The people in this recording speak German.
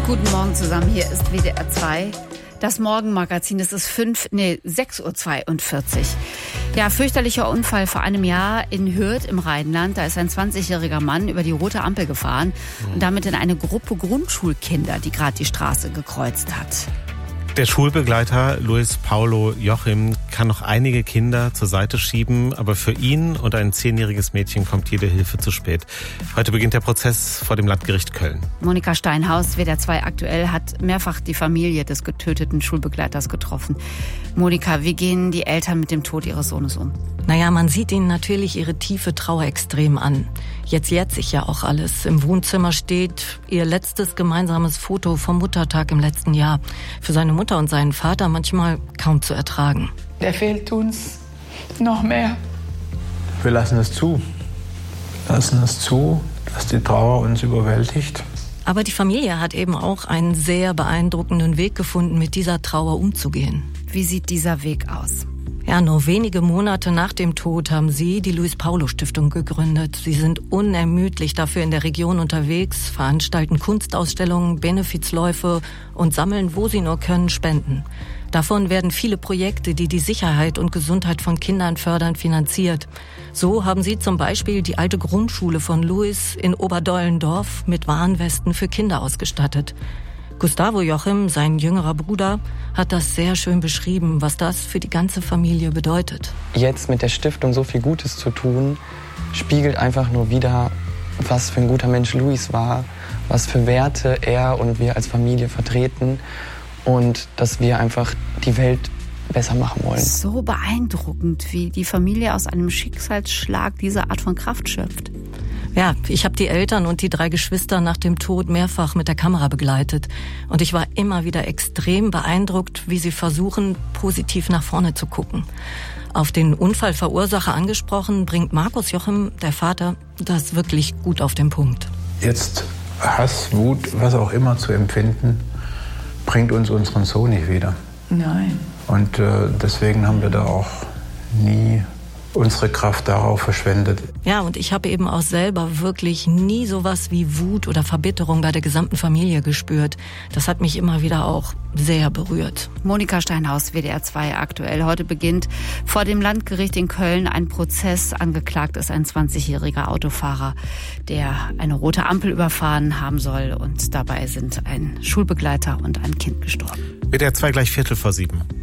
Guten Morgen zusammen, hier ist WDR 2. Das Morgenmagazin, es ist 6.42 Uhr. Ja, fürchterlicher Unfall vor einem Jahr in Hürth im Rheinland. Da ist ein 20-jähriger Mann über die rote Ampel gefahren und damit in eine Gruppe Grundschulkinder, die gerade die Straße gekreuzt hat. Der Schulbegleiter Luis Paulo Jochim kann noch einige Kinder zur Seite schieben, aber für ihn und ein 10-jähriges Mädchen kommt jede Hilfe zu spät. Heute beginnt der Prozess vor dem Landgericht Köln. Monika Steinhaus, WDR 2 aktuell, hat mehrfach die Familie des getöteten Schulbegleiters getroffen. Monika, wie gehen die Eltern mit dem Tod ihres Sohnes um? Naja, man sieht ihnen natürlich ihre tiefe Trauer extrem an. Jetzt jährt sich ja auch alles. Im Wohnzimmer steht ihr letztes gemeinsames Foto vom Muttertag im letzten Jahr. Für seine Mutter und seinen Vater manchmal kaum zu ertragen. Der fehlt uns noch mehr. Wir lassen es zu. Lassen es zu, dass die Trauer uns überwältigt. Aber die Familie hat eben auch einen sehr beeindruckenden Weg gefunden, mit dieser Trauer umzugehen. Wie sieht dieser Weg aus? Ja, nur wenige Monate nach dem Tod haben sie die Luis-Paulo-Stiftung gegründet. Sie sind unermüdlich dafür in der Region unterwegs, veranstalten Kunstausstellungen, Benefizläufe und sammeln, wo sie nur können, Spenden. Davon werden viele Projekte, die die Sicherheit und Gesundheit von Kindern fördern, finanziert. So haben sie zum Beispiel die alte Grundschule von Luis in Oberdollendorf mit Warnwesten für Kinder ausgestattet. Gustavo Jochim, sein jüngerer Bruder, hat das sehr schön beschrieben, was das für die ganze Familie bedeutet. Jetzt mit der Stiftung so viel Gutes zu tun, spiegelt einfach nur wider, was für ein guter Mensch Luis war, was für Werte er und wir als Familie vertreten und dass wir einfach die Welt besser machen wollen. So beeindruckend, wie die Familie aus einem Schicksalsschlag diese Art von Kraft schöpft. Ja, ich habe die Eltern und die 3 Geschwister nach dem Tod mehrfach mit der Kamera begleitet. Und ich war immer wieder extrem beeindruckt, wie sie versuchen, positiv nach vorne zu gucken. Auf den Unfallverursacher angesprochen, bringt Markus Jochim, der Vater, das wirklich gut auf den Punkt. Jetzt Hass, Wut, was auch immer zu empfinden, bringt uns unseren Sohn nicht wieder. Nein. Und deswegen haben wir da auch nie unsere Kraft darauf verschwendet. Ja, und ich habe eben auch selber wirklich nie sowas wie Wut oder Verbitterung bei der gesamten Familie gespürt. Das hat mich immer wieder auch sehr berührt. Monika Steinhaus, WDR 2 aktuell. Heute beginnt vor dem Landgericht in Köln ein Prozess. Angeklagt ist ein 20-jähriger Autofahrer, der eine rote Ampel überfahren haben soll. Und dabei sind ein Schulbegleiter und ein Kind gestorben. WDR 2 gleich 7:15.